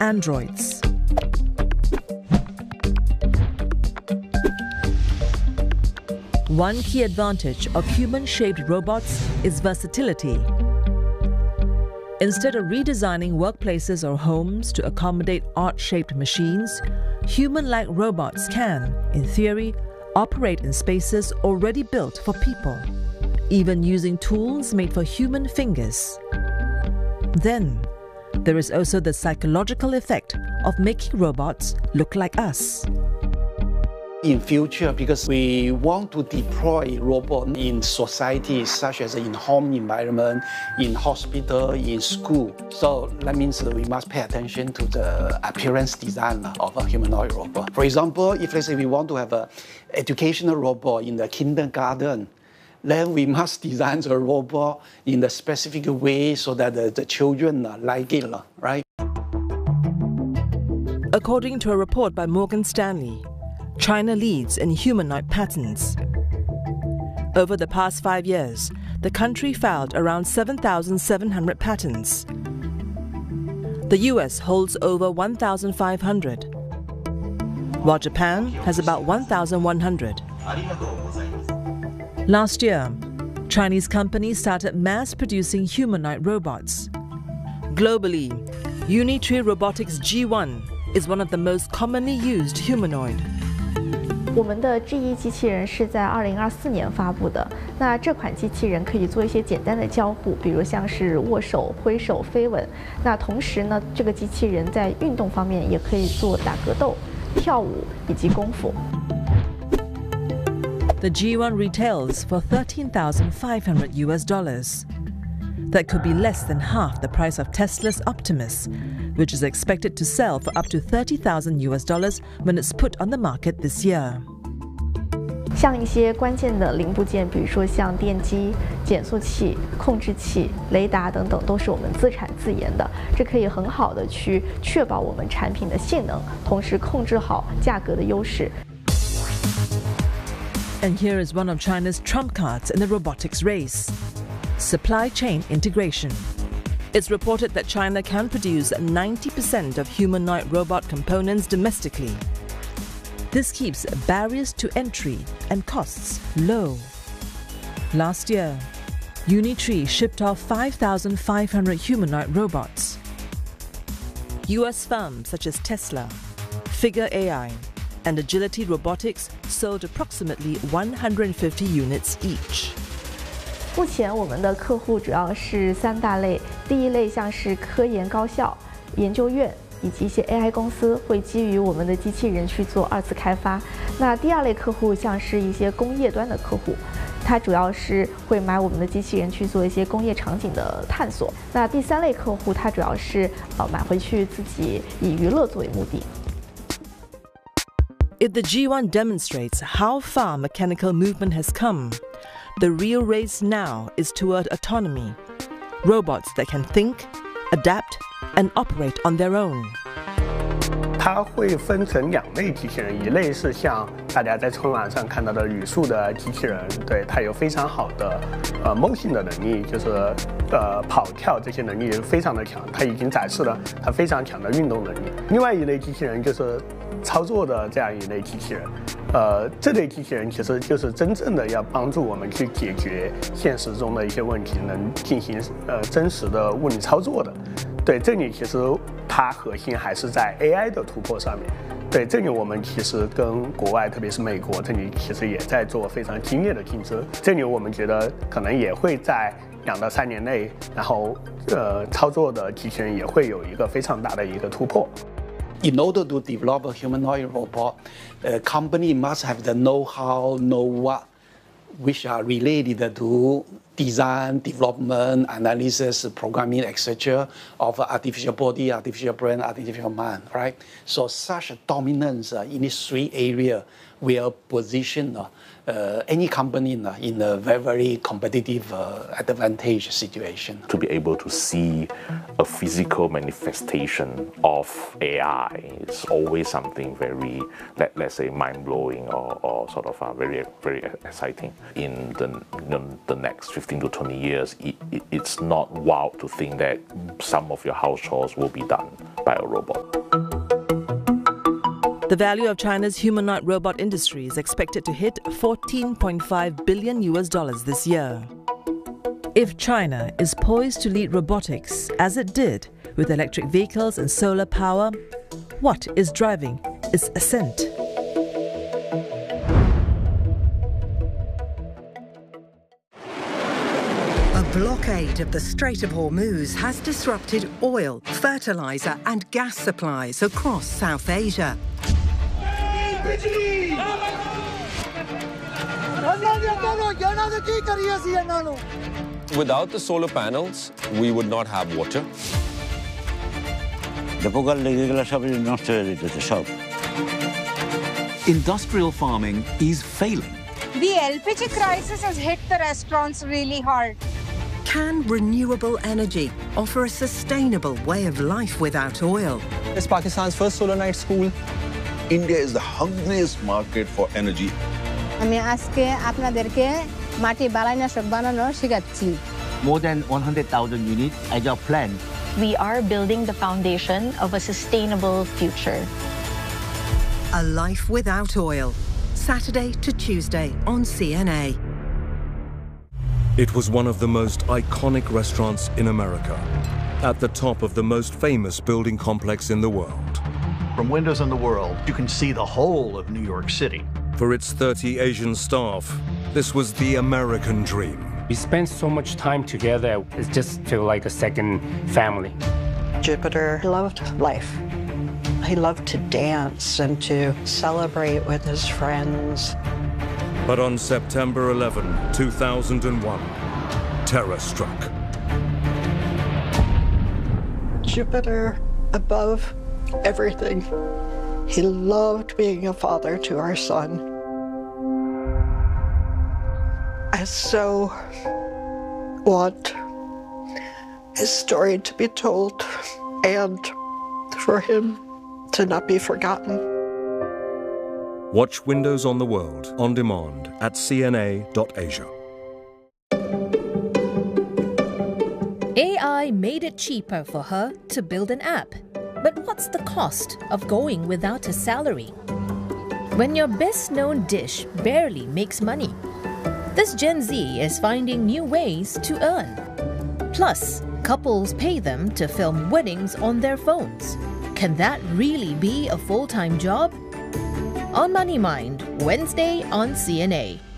androids. One key advantage of human-shaped robots is versatility. Instead of redesigning workplaces or homes to accommodate art-shaped machines, human-like robots can, in theory, operate in spaces already built for people, even using tools made for human fingers. Then, there is also the psychological effect of making robots look like us. In future, because we want to deploy robots in society, such as in home environment, in hospital, in school. So that means that we must pay attention to the appearance design of a humanoid robot. For example, if let's say we want to have an educational robot in the kindergarten, then we must design the robot in a specific way so that the children like it, right? According to a report by Morgan Stanley, China leads in humanoid patents. Over the past 5 years, the country filed around 7,700 patents. The US holds over 1,500, while Japan has about 1,100. Last year, Chinese companies started mass-producing humanoid robots. Globally, Unitree Robotics G1 is one of the most commonly used humanoid. 我们的 G1 机器人是在2024年发布的。那这款机器人可以做一些简单的交互，比如像是握手、挥手、飞吻。那同时呢，这个机器人在运动方面也可以做打格斗、跳舞以及功夫。 The G1 retails for $13,500 US. That could be less than half the price of Tesla's Optimus, which is expected to sell for up to $30,000 US when it's put on the market this year. 像一些关键的零部件，比如说像电机、减速器、控制器、雷达等等，都是我们自产自研的。这可以很好的去确保我们产品的性能，同时控制好价格的优势。 And here is one of China's trump cards in the robotics race: supply chain integration. It's reported that China can produce 90% of humanoid robot components domestically. This keeps barriers to entry and costs low. Last year, Unitree shipped off 5,500 humanoid robots. US firms such as Tesla, Figure AI, and Agility Robotics sold approximately 150 units each. 目前我们的客户主要是3大类，第一类像是科研高校、研究院以及一些 AI 公司会基于我们的机器人去做2次开发。那第二类客户像是一些工业端的客户，它主要是会买我们的机器人去做一些工业场景的探索。那第3类客户，它主要是买回去自己以娱乐作为目的。 If the G1 demonstrates how far mechanical movement has come, the real race now is toward autonomy, robots that can think, adapt, and operate on their own. 它会分成2类机器人，一类是像大家在春晚上看到的语速的机器人，对，它有非常好的motion 的能力，就是跑跳这些能力非常的强，它已经展示了它非常强的运动能力。另外一类机器人就是操作的这样一类机器人，这类机器人其实就是真正的要帮助我们去解决现实中的一些问题，能进行真实的物理操作的。对，这里其实它核心还是在 AI 的突破上面。对，这里我们其实跟国外，特别是美国，这里其实也在做非常激烈的竞争。这里我们觉得可能也会在2到3年内，然后操作的机器人也会有一个非常大的一个突破。 In order to develop a humanoid robot, a company must have the know-how, know what, which are related to design, development, analysis, programming, etc. of artificial body, artificial brain, artificial mind, right? So such dominance in these 3 areas will position any company in a very, very competitive advantage situation. To be able to see a physical manifestation of AI is always something very, let's say, mind-blowing or sort of very, very exciting. In the next 15 to 20 years, it's not wild to think that some of your house chores will be done by a robot. The value of China's humanoid robot industry is expected to hit $14.5 billion this year. If China is poised to lead robotics as it did with electric vehicles and solar power, what is driving its ascent? A blockade of the Strait of Hormuz has disrupted oil, fertilizer and gas supplies across South Asia. Without the solar panels, we would not have water. Industrial farming is failing. The LPG crisis has hit the restaurants really hard. Can renewable energy offer a sustainable way of life without oil? It's Pakistan's first solar night school. India is the hungriest market for energy. More than 100,000 units as our plan. We are building the foundation of a sustainable future. A life without oil. Saturday to Tuesday on CNA. It was one of the most iconic restaurants in America, at the top of the most famous building complex in the world. From windows in the world, you can see the whole of New York City. For its 30 Asian staff, this was the American dream. We spent so much time together, it just felt like a second family. Jupiter loved life. He loved to dance and to celebrate with his friends. But on September 11, 2001, terror struck. Jupiter above everything. He loved being a father to our son. I so want his story to be told and for him to not be forgotten. Watch Windows on the World on demand at cna.asia. AI made it cheaper for her to build an app. But what's the cost of going without a salary? When your best-known dish barely makes money, this Gen Z is finding new ways to earn. Plus, couples pay them to film weddings on their phones. Can that really be a full-time job? On Money Mind, Wednesday on CNA.